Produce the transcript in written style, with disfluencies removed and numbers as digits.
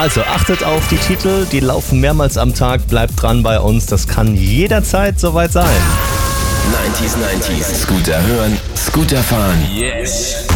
Also achtet auf die Titel, die laufen mehrmals am Tag, bleibt dran bei uns, das kann jederzeit soweit sein. 90s, Scooter hören, Scooter fahren. Yes.